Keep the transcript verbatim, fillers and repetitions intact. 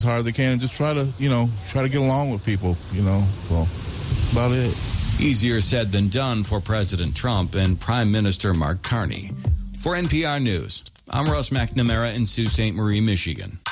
as hard as they can and just try to, you know, try to get along with people, you know. So that's about it. Easier said than done for President Trump and Prime Minister Mark Carney. For N P R News, I'm Russ McNamara in Sault Ste. Marie, Michigan.